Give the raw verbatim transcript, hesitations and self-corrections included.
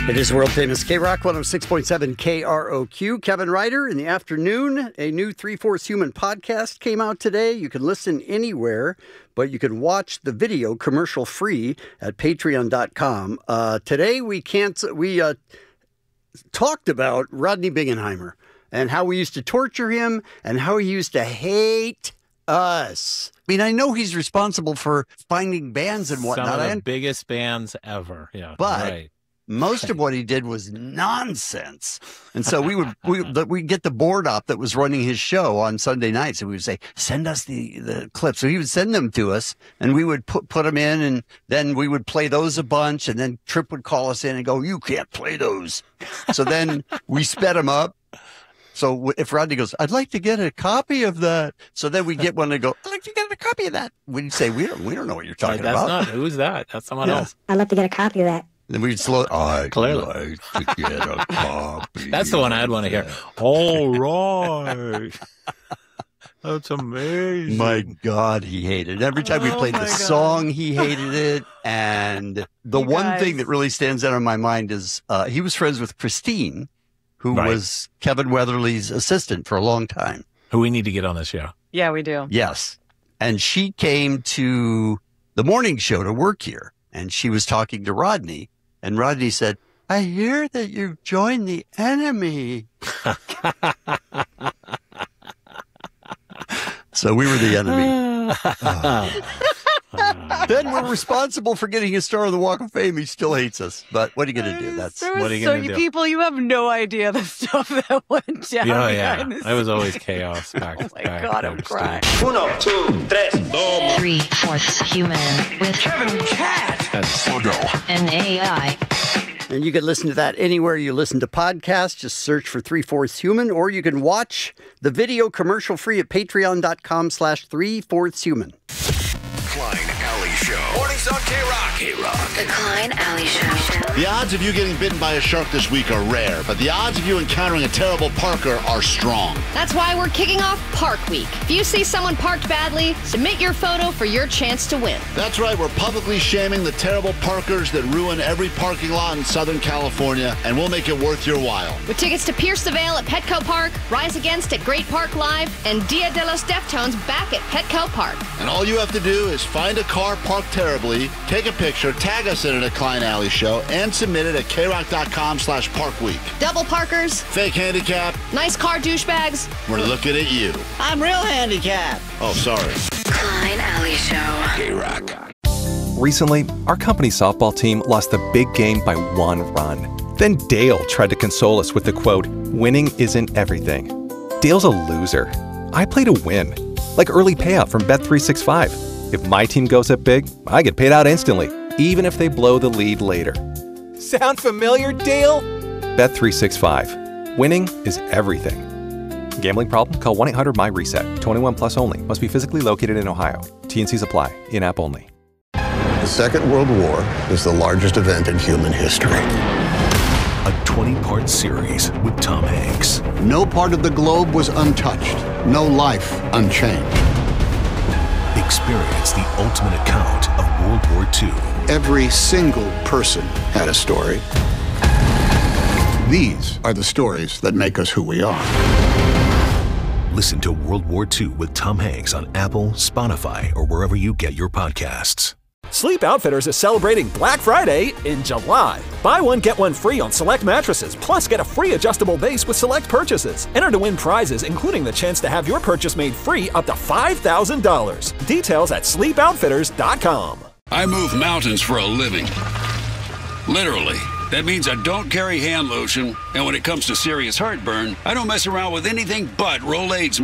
It is world famous K-Rock one oh six point seven K R O Q. Kevin Ryder in the afternoon. A new Three-Fourths Human podcast came out today. You can listen anywhere, but you can watch the video commercial free at patreon dot com. Uh, today we can't, we uh, talked about Rodney Bingenheimer and how we used to torture him and how he used to hate us. I mean, I know he's responsible for finding bands and whatnot. Some of the and, biggest bands ever. Yeah, but right. most of what he did was nonsense. And so we would we we'd get the board op that was running his show on Sunday nights, and we would say, send us the, the clips. So he would send them to us, and we would put put them in, and then we would play those a bunch, and then Trip would call us in and go, you can't play those. So then we sped them up. So if Rodney goes, I'd like to get a copy of that. So then we get one and go, I'd like to get a copy of that. We'd say, we don't, we don't know what you're talking That's about. That's not, who's that? That's someone Yeah. else. I'd love to get a copy of that. Then we'd slow, I'd Clearly. like to get a copy. That's the one I'd want to hear. All right. That's amazing. My God, he hated it. Every time we Oh, played the my God. song, he hated it. And the You one guys. thing that really stands out in my mind is uh, he was friends with Christine, who Right. was Kevin Weatherly's assistant for a long time. Who we need to get on the show. Yeah, we do. Yes. And she came to the morning show to work here, and she was talking to Rodney, and Rodney said, I hear that you've joined the enemy. So we were the enemy. Then we're responsible for getting his star on the Walk of Fame. He still hates us. But what are you going to do? That's There what was are you so gonna you do? people, you have no idea the stuff that went down. Yeah, yeah. behind the It was always chaos back. Oh my back God, I'm crying. Uno, two, tres, dos. Three-fourths human with Kevin Cat. an A I. And you can listen to that anywhere you listen to podcasts. Just search for Three-Fourths Human, or you can watch the video commercial free at patreon dot com slash Three-Fourths Human. Klein Alley Show. Mornings on K-Rock. K-Rock. The Klein Alley Show. The odds of you getting bitten by a shark this week are rare, but the odds of you encountering a terrible parker are strong. That's why we're kicking off Park Week. If you see someone parked badly, submit your photo for your chance to win. That's right, we're publicly shaming the terrible parkers that ruin every parking lot in Southern California, and we'll make it worth your while. With tickets to Pierce the Veil at Petco Park, Rise Against at Great Park Live, and Dia de los Deftones back at Petco Park. And all you have to do is find a car parked terribly, take a picture, tag us in it at Klein Alley Show, and submit it at K rock dot com slash Park Week. Double parkers, Fake handicap, nice car douchebags. we're looking at you. I'm real handicapped. Oh, sorry. Klein Alley Show. K-Rock. Recently, our company softball team lost the big game by one run. Then Dale tried to console us with the quote, winning isn't everything. Dale's a loser. I play to win. Like early payout from Bet three sixty-five. If my team goes up big, I get paid out instantly, even if they blow the lead later. Sound familiar, Dale? Bet three sixty-five. Winning is everything. Gambling problem? Call one eight hundred my reset. twenty-one plus only. Must be physically located in Ohio. T N Cs apply. In-app only. The Second World War is the largest event in human history. A twenty-part series with Tom Hanks. No part of the globe was untouched. No life unchanged. Experience the ultimate account of World War Two. Every single person had a story. These are the stories that make us who we are. Listen to World War Two with Tom Hanks on Apple, Spotify, or wherever you get your podcasts. Sleep Outfitters is celebrating Black Friday in July. Buy one, get one free on select mattresses, plus get a free adjustable base with select purchases. Enter to win prizes, including the chance to have your purchase made free up to five thousand dollars. Details at sleep outfitters dot com. I move mountains for a living. Literally. That means I don't carry hand lotion, and when it comes to serious heartburn, I don't mess around with anything but Rolaids